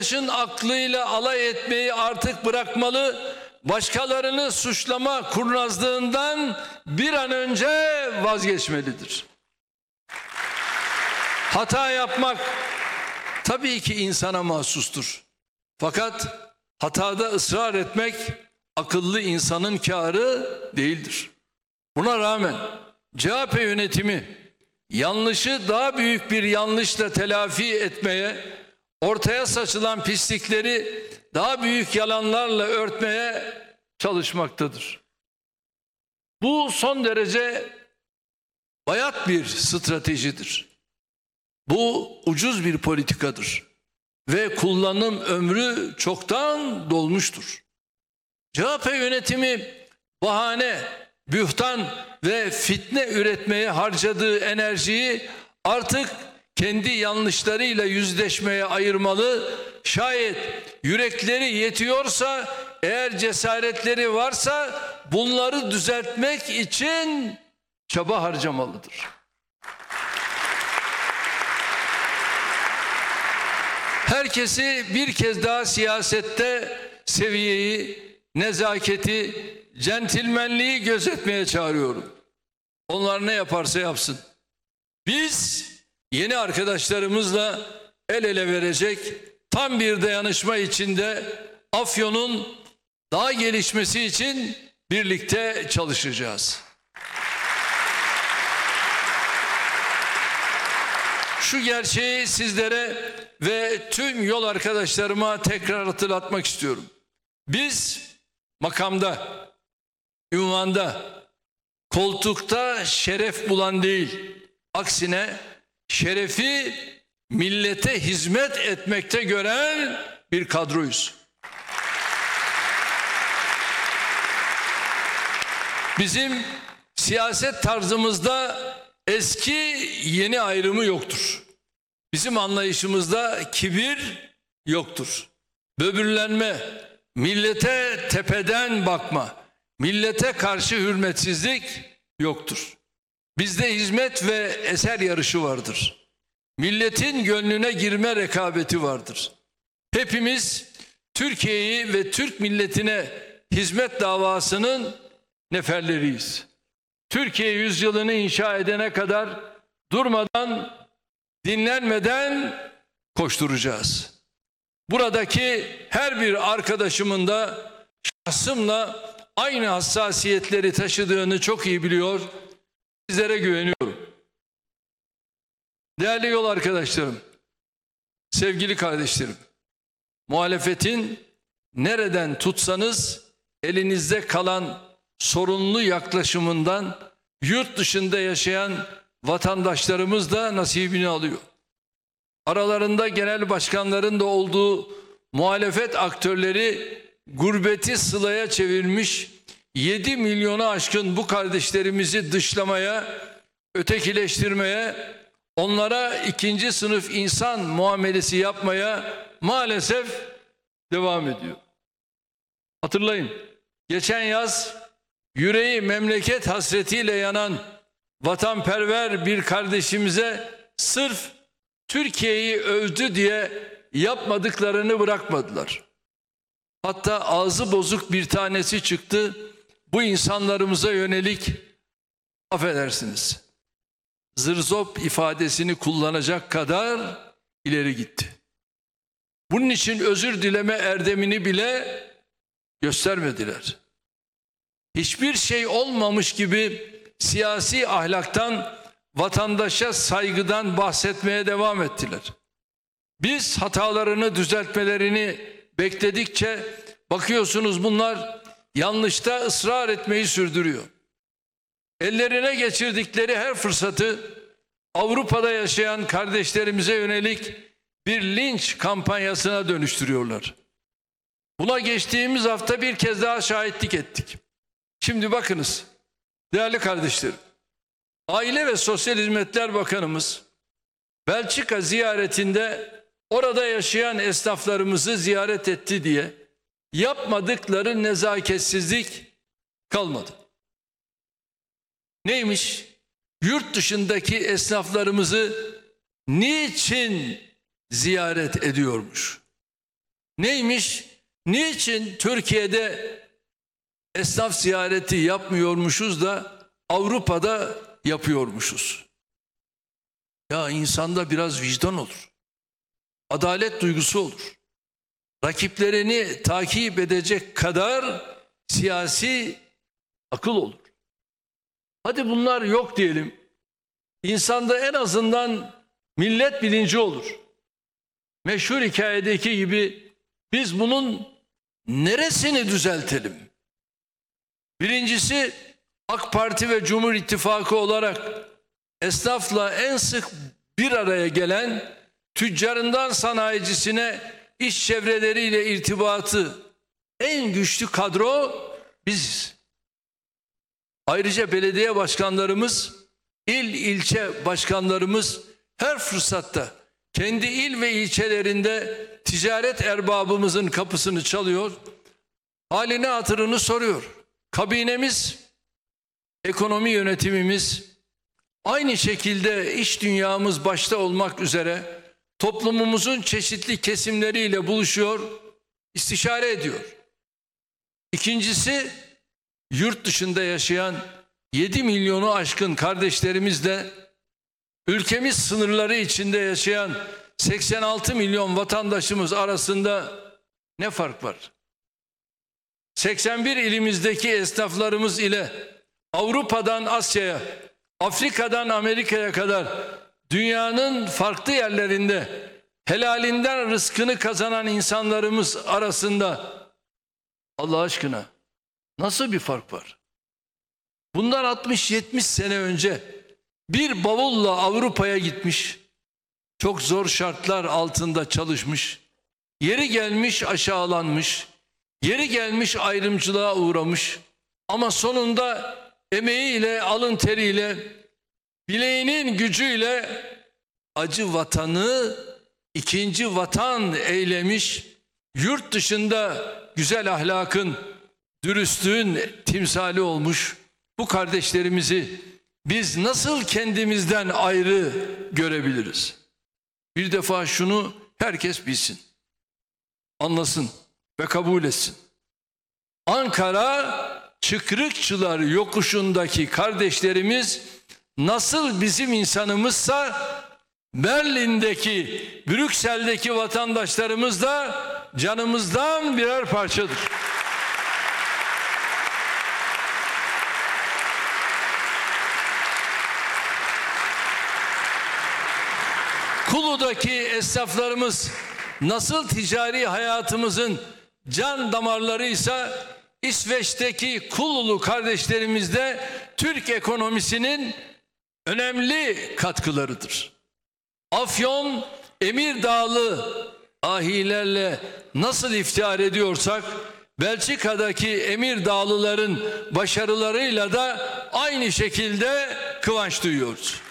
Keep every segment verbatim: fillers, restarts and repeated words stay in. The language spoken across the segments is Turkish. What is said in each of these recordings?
vatandaşın aklıyla alay etmeyi artık bırakmalı, başkalarını suçlama kurnazlığından bir an önce vazgeçmelidir. Hata yapmak tabii ki insana mahsustur. Fakat hatada ısrar etmek akıllı insanın kârı değildir. Buna rağmen C H P yönetimi yanlışı daha büyük bir yanlışla telafi etmeye, ortaya saçılan pislikleri daha büyük yalanlarla örtmeye çalışmaktadır. Bu son derece bayat bir stratejidir. Bu ucuz bir politikadır ve kullanım ömrü çoktan dolmuştur. C H P yönetimi bahane, bühtan ve fitne üretmeye harcadığı enerjiyi artık kendi yanlışlarıyla yüzleşmeye ayırmalı. Şayet yürekleri yetiyorsa, eğer cesaretleri varsa bunları düzeltmek için çaba harcamalıdır. Herkesi bir kez daha siyasette seviyeyi, nezaketi, centilmenliği gözetmeye çağırıyorum. Onlar ne yaparsa yapsın. Biz yeni arkadaşlarımızla el ele verecek, tam bir dayanışma içinde Afyon'un daha gelişmesi için birlikte çalışacağız. Şu gerçeği sizlere ve tüm yol arkadaşlarıma tekrar hatırlatmak istiyorum. Biz makamda, ünvanda, koltukta şeref bulan değil, aksine şerefi millete hizmet etmekte gören bir kadroyuz. Bizim siyaset tarzımızda eski yeni ayrımı yoktur. Bizim anlayışımızda kibir yoktur. Böbürlenme, millete tepeden bakma, millete karşı hürmetsizlik yoktur. Bizde hizmet ve eser yarışı vardır. Milletin gönlüne girme rekabeti vardır. Hepimiz Türkiye'yi ve Türk milletine hizmet davasının neferleriyiz. Türkiye yüzyılını inşa edene kadar durmadan, dinlenmeden koşturacağız. Buradaki her bir arkadaşımın da şahsımla aynı hassasiyetleri taşıdığını çok iyi biliyor. Sizlere güveniyorum. Değerli yol arkadaşlarım, sevgili kardeşlerim, muhalefetin nereden tutsanız elinizde kalan sorunlu yaklaşımından yurt dışında yaşayan vatandaşlarımız da nasibini alıyor. Aralarında genel başkanların da olduğu muhalefet aktörleri gurbeti sılaya çevirmiş, yedi milyonu aşkın bu kardeşlerimizi dışlamaya, ötekileştirmeye, onlara ikinci sınıf insan muamelesi yapmaya maalesef devam ediyor. Hatırlayın, geçen yaz yüreği memleket hasretiyle yanan vatanperver bir kardeşimize sırf Türkiye'yi övdü diye yapmadıklarını bırakmadılar. Hatta ağzı bozuk bir tanesi çıktı, bu insanlarımıza yönelik, affedersiniz, zırzop ifadesini kullanacak kadar ileri gitti. Bunun için özür dileme erdemini bile göstermediler. Hiçbir şey olmamış gibi siyasi ahlaktan, vatandaşa saygıdan bahsetmeye devam ettiler. Biz hatalarını düzeltmelerini bekledikçe bakıyorsunuz bunlar yanlışta ısrar etmeyi sürdürüyor. Ellerine geçirdikleri her fırsatı Avrupa'da yaşayan kardeşlerimize yönelik bir linç kampanyasına dönüştürüyorlar. Buna geçtiğimiz hafta bir kez daha şahitlik ettik. Şimdi bakınız değerli kardeşlerim, Aile ve Sosyal Hizmetler Bakanımız Belçika ziyaretinde orada yaşayan esnaflarımızı ziyaret etti diye yapmadıkları nezaketsizlik kalmadı. Neymiş? Yurt dışındaki esnaflarımızı niçin ziyaret ediyormuş? Neymiş? Niçin Türkiye'de esnaf ziyareti yapmıyormuşuz da Avrupa'da yapıyormuşuz? Ya insanda biraz vicdan olur. Adalet duygusu olur. Rakiplerini takip edecek kadar siyasi akıl olur. Hadi bunlar yok diyelim. İnsanda en azından millet bilinci olur. Meşhur hikayedeki gibi biz bunun neresini düzeltelim? Birincisi, AK Parti ve Cumhur İttifakı olarak esnafla en sık bir araya gelen, tüccarından sanayicisine iş çevreleriyle irtibatı en güçlü kadro biziz. Ayrıca belediye başkanlarımız, il ilçe başkanlarımız her fırsatta kendi il ve ilçelerinde ticaret erbabımızın kapısını çalıyor, halini hatırını soruyor. Kabinemiz, ekonomi yönetimimiz, aynı şekilde iş dünyamız başta olmak üzere toplumumuzun çeşitli kesimleriyle buluşuyor, istişare ediyor. İkincisi, yurt dışında yaşayan yedi milyonu aşkın kardeşlerimizle ülkemiz sınırları içinde yaşayan seksen altı milyon vatandaşımız arasında ne fark var? seksen bir ilimizdeki esnaflarımız ile Avrupa'dan Asya'ya, Afrika'dan Amerika'ya kadar dünyanın farklı yerlerinde helalinden rızkını kazanan insanlarımız arasında Allah aşkına nasıl bir fark var? Bundan altmış yetmiş sene önce bir bavulla Avrupa'ya gitmiş, çok zor şartlar altında çalışmış, yeri gelmiş aşağılanmış, yeri gelmiş ayrımcılığa uğramış ama sonunda emeğiyle, alın teriyle, bileğinin gücüyle acı vatanı ikinci vatan eylemiş, yurt dışında güzel ahlakın, dürüstlüğün timsali olmuş bu kardeşlerimizi biz nasıl kendimizden ayrı görebiliriz? Bir defa şunu herkes bilsin, anlasın ve kabul etsin. Ankara Çıkrıkçılar yokuşundaki kardeşlerimiz nasıl bizim insanımızsa Berlin'deki, Brüksel'deki vatandaşlarımız da canımızdan birer parçadır. Kulu'daki esnaflarımız nasıl ticari hayatımızın can damarlarıysa İsveç'teki Kululu kardeşlerimiz de Türk ekonomisinin önemli katkılarıdır. Afyon, Emirdağlı ahilerle nasıl iftihar ediyorsak Belçika'daki Emirdağlıların başarılarıyla da aynı şekilde kıvanç duyuyoruz.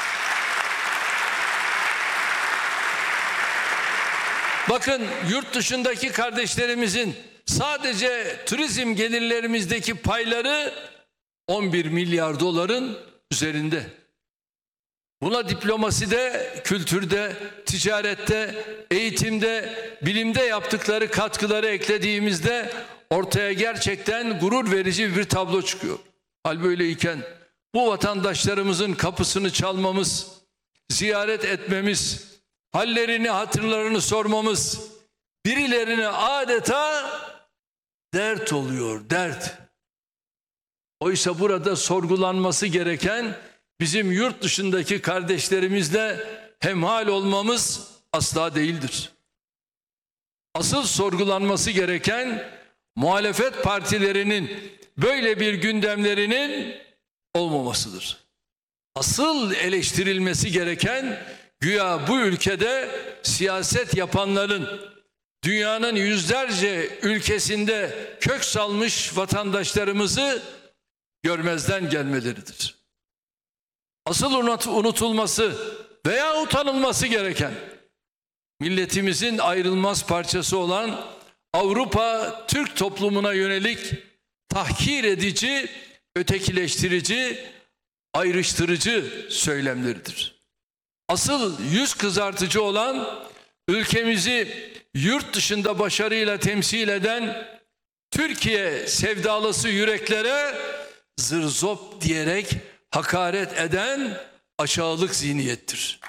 Bakın, yurt dışındaki kardeşlerimizin sadece turizm gelirlerimizdeki payları on bir milyar doların üzerinde. Buna diplomaside, kültürde, ticarette, eğitimde, bilimde yaptıkları katkıları eklediğimizde ortaya gerçekten gurur verici bir tablo çıkıyor. Hal böyleyken bu vatandaşlarımızın kapısını çalmamız, ziyaret etmemiz, hallerini, hatırlarını sormamız birilerine adeta dert oluyor, dert. Oysa burada sorgulanması gereken bizim yurt dışındaki kardeşlerimizle hemhal olmamız asla değildir. Asıl sorgulanması gereken muhalefet partilerinin böyle bir gündemlerinin olmamasıdır. Asıl eleştirilmesi gereken güya bu ülkede siyaset yapanların dünyanın yüzlerce ülkesinde kök salmış vatandaşlarımızı görmezden gelmeleridir. Asıl unutulması veya utanılması gereken milletimizin ayrılmaz parçası olan Avrupa Türk toplumuna yönelik tahkir edici, ötekileştirici, ayrıştırıcı söylemleridir. Asıl yüz kızartıcı olan ülkemizi yurt dışında başarıyla temsil eden Türkiye sevdalısı yüreklere zırzop diyerek hakaret eden aşağılık zihniyettir.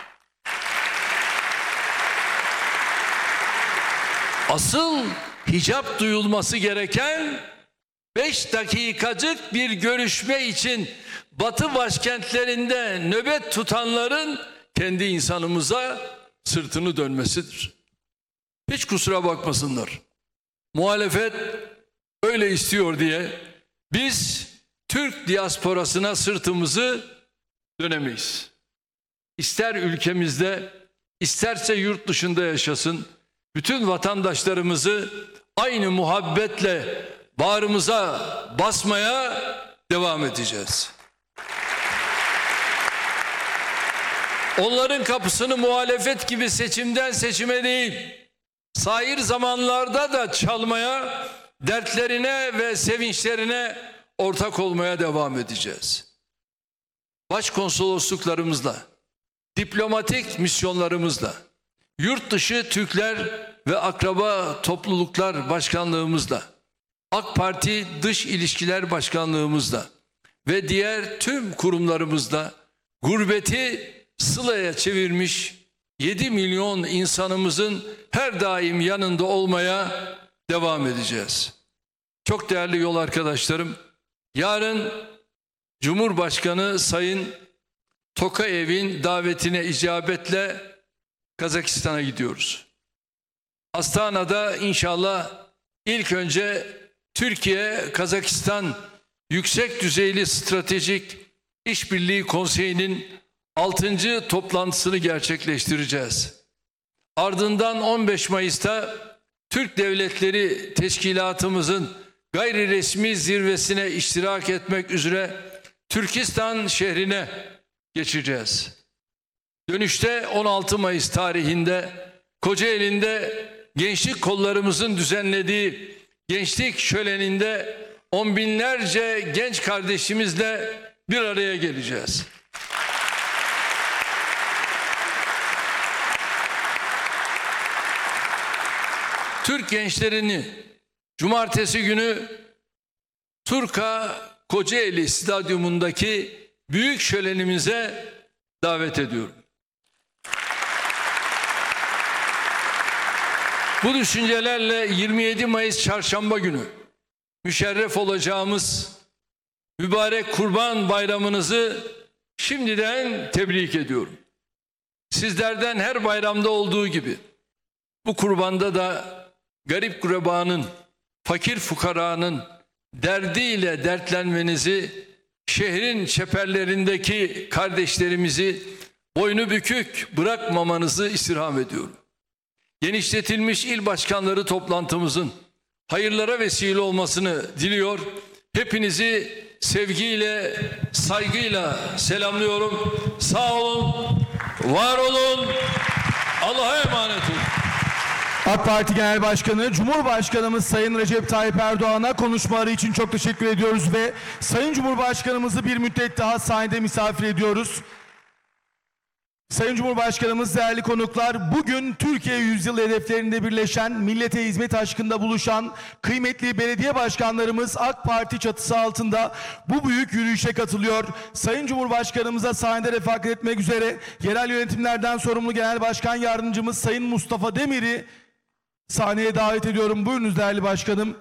Asıl hicap duyulması gereken beş dakikacık bir görüşme için Batı başkentlerinde nöbet tutanların kendi insanımıza sırtını dönmesidir. Hiç kusura bakmasınlar. Muhalefet öyle istiyor diye biz Türk diasporasına sırtımızı dönemeyiz. İster ülkemizde, isterse yurt dışında yaşasın, bütün vatandaşlarımızı aynı muhabbetle bağrımıza basmaya devam edeceğiz. Onların kapısını muhalefet gibi seçimden seçime değil, sair zamanlarda da çalmaya, dertlerine ve sevinçlerine ortak olmaya devam edeceğiz. Başkonsolosluklarımızla, diplomatik misyonlarımızla, yurt dışı Türkler ve akraba topluluklar başkanlığımızla, AK Parti Dış İlişkiler Başkanlığımızla ve diğer tüm kurumlarımızla gurbeti sılaya çevirmiş yedi milyon insanımızın her daim yanında olmaya devam edeceğiz. Çok değerli yol arkadaşlarım, yarın Cumhurbaşkanı Sayın Tokayev'in davetine icabetle Kazakistan'a gidiyoruz. Astana'da inşallah ilk önce Türkiye-Kazakistan Yüksek Düzeyli Stratejik İşbirliği Konseyi'nin altıncı toplantısını gerçekleştireceğiz. Ardından on beş Mayıs'ta Türk Devletleri Teşkilatımızın gayri resmi zirvesine iştirak etmek üzere Türkistan şehrine geçeceğiz. Dönüşte on altı Mayıs tarihinde Kocaeli'nde gençlik kollarımızın düzenlediği gençlik şöleninde on binlerce genç kardeşimizle bir araya geleceğiz. Türk gençlerini cumartesi günü Turka Kocaeli Stadyumundaki büyük şölenimize davet ediyorum. Bu düşüncelerle yirmi yedi Mayıs Çarşamba günü müşerref olacağımız mübarek Kurban Bayramınızı şimdiden tebrik ediyorum. Sizlerden her bayramda olduğu gibi bu kurbanda da garip gurebanın, fakir fukaranın derdiyle dertlenmenizi, şehrin çeperlerindeki kardeşlerimizi boynu bükük bırakmamanızı istirham ediyorum. Genişletilmiş il başkanları toplantımızın hayırlara vesile olmasını diliyor. Hepinizi sevgiyle, saygıyla selamlıyorum. Sağ olun, var olun, Allah'a emanet olun. AK Parti Genel Başkanı, Cumhurbaşkanımız Sayın Recep Tayyip Erdoğan'a konuşmaları için çok teşekkür ediyoruz ve Sayın Cumhurbaşkanımızı bir müddet daha sahnede misafir ediyoruz. Sayın Cumhurbaşkanımız, değerli konuklar, bugün Türkiye yüzyıl hedeflerinde birleşen, millete hizmet aşkında buluşan kıymetli belediye başkanlarımız AK Parti çatısı altında bu büyük yürüyüşe katılıyor. Sayın Cumhurbaşkanımıza sahnede refakat etmek üzere yerel yönetimlerden sorumlu Genel Başkan Yardımcımız Sayın Mustafa Demir'i sahneye davet ediyorum. Buyurunuz değerli başkanım.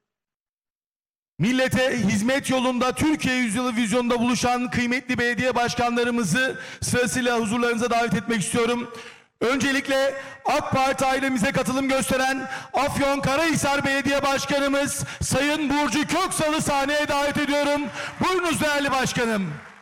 Millete hizmet yolunda Türkiye yüzyılı vizyonunda buluşan kıymetli belediye başkanlarımızı sırasıyla huzurlarınıza davet etmek istiyorum. Öncelikle AK Parti ailemize katılım gösteren Afyonkarahisar Belediye Başkanımız Sayın Burcu Köksal'ı sahneye davet ediyorum. Buyurunuz değerli başkanım.